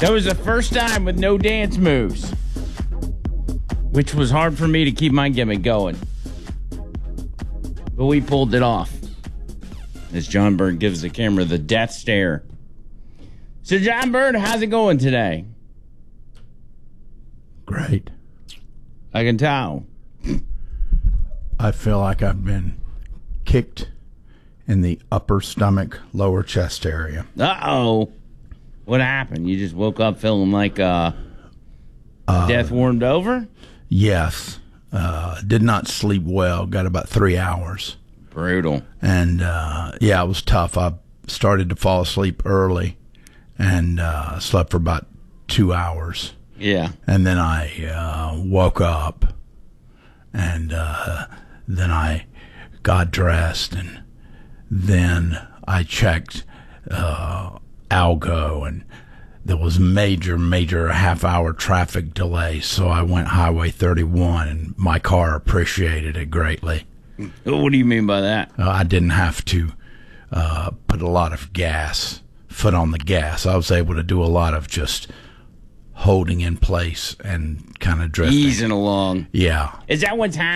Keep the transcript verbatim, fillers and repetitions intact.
That was the first time with no dance moves, which was hard for me to keep my gimmick going. But we pulled it off. As John Bird gives the camera the death stare. So, John Bird, how's it going today? Great. I can tell. I feel like I've been kicked in the upper stomach, lower chest area. Uh-oh. What happened? You just woke up feeling like uh, uh, death warmed over? Yes. Uh, did not sleep well. Got about three hours. Brutal. And, uh, yeah, it was tough. I started to fall asleep early and uh, slept for about two hours. Yeah. And then I uh, woke up, and uh, then I got dressed, and then I checked uh, Algo, and there was major, major half-hour traffic delay, so I went Highway thirty-one, and my car appreciated it greatly. What do you mean by that? Uh, I didn't have to uh, put a lot of gas, foot on the gas. I was able to do a lot of just holding in place and kind of drifting. Easing along. Yeah. Is that what's happening?